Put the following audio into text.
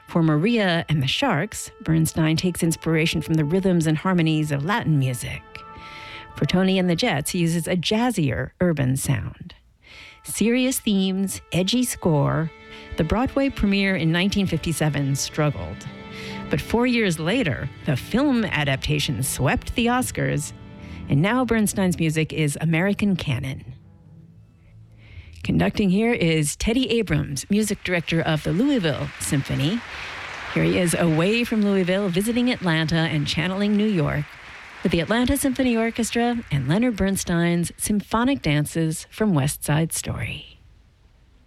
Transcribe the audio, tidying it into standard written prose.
For Maria and the Sharks, Bernstein takes inspiration from the rhythms and harmonies of Latin music. For Tony and the Jets, he uses a jazzier urban sound. Serious themes, edgy score, the Broadway premiere in 1957 struggled. But 4 years later, the film adaptation swept the Oscars, and now Bernstein's music is American canon. Conducting here is Teddy Abrams, music director of the Louisville Symphony. Here he is away from Louisville, visiting Atlanta and channeling New York with the Atlanta Symphony Orchestra and Leonard Bernstein's Symphonic Dances from West Side Story.